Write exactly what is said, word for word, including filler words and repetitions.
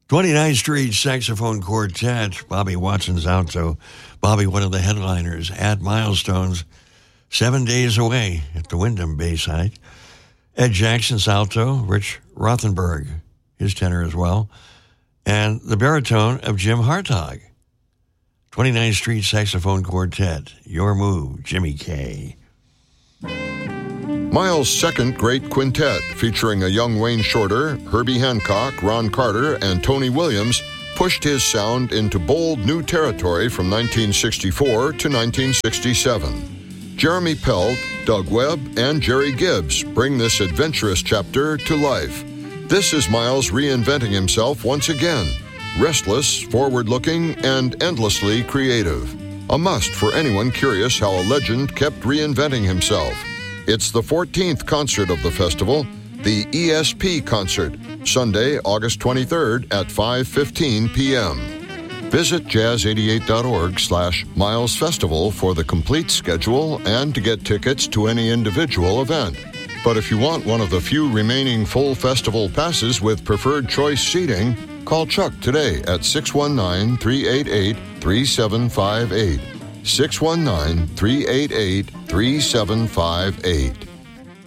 twenty-ninth Street Saxophone Quartet, Bobby Watson's alto. Bobby, one of the headliners at Milestones, seven days away at the Wyndham Bayside. Ed Jackson's alto, Rich Rothenberg, his tenor as well. And the baritone of Jim Hartog. twenty-ninth Street Saxophone Quartet, your move, Jimmy K. Miles' second great quintet, featuring a young Wayne Shorter, Herbie Hancock, Ron Carter, and Tony Williams, pushed his sound into bold new territory from nineteen sixty-four to nineteen sixty-seven. Jeremy Pelt, Doug Webb, and Jerry Gibbs bring this adventurous chapter to life. This is Miles reinventing himself once again, restless, forward-looking, and endlessly creative. A must for anyone curious how a legend kept reinventing himself. It's the fourteenth concert of the festival, the E S P Concert, Sunday, August twenty-third at five fifteen p.m. Visit jazz eighty-eight dot org slash Miles Festival for the complete schedule and to get tickets to any individual event. But if you want one of the few remaining full festival passes with preferred choice seating, call Chuck today at six one nine, three eight eight, three seven five eight. six one nine, three eight eight, three seven five eight.